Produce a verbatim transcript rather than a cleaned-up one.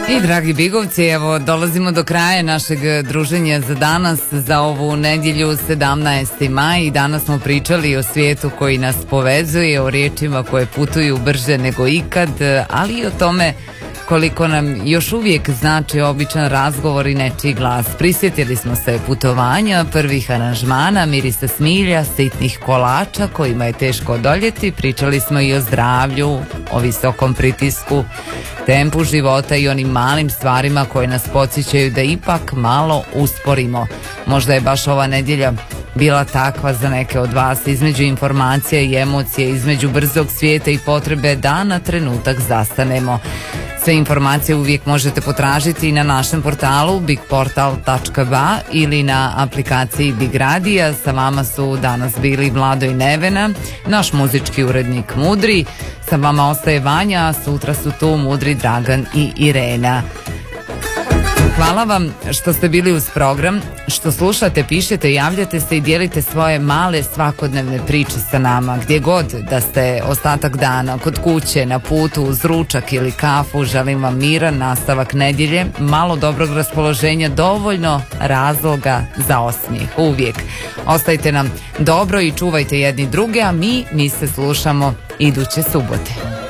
I dragi bigovci, evo dolazimo do kraja našeg druženja za danas, za ovu nedjelju sedamnaesti maj, i danas smo pričali o svijetu koji nas povezuje, o riječima koje putuju brže nego ikad, ali i o tome koliko nam još uvijek znači običan razgovor i nečiji glas. Prisjetili smo se putovanja, prvih aranžmana, mirisa smilja, sitnih kolača kojima je teško odoljeti. Pričali smo i o zdravlju, o visokom pritisku, tempu života i onim malim stvarima koje nas podsjećaju da ipak malo usporimo. Možda je baš ova nedjelja bila takva za neke od vas, između informacija i emocije, između brzog svijeta i potrebe da na trenutak zastanemo. Sve informacije uvijek možete potražiti na našem portalu big portal tačka ba ili na aplikaciji Big Radija. Sa vama su danas bili Vlado i Nevena, naš muzički urednik Mudri. Sa vama ostaje Vanja, a sutra su tu Mudri, Dragan i Irena. Hvala vam što ste bili uz program, što slušate, pišete, javljate se i dijelite svoje male svakodnevne priče sa nama. Gdje god da ste ostatak dana, kod kuće, na putu, uz ručak ili kafu, želim vam miran nastavak nedjelje, malo dobrog raspoloženja, dovoljno razloga za osmijeh. Uvijek. Ostajte nam dobro i čuvajte jedni druge, a mi, mi se slušamo iduće subote.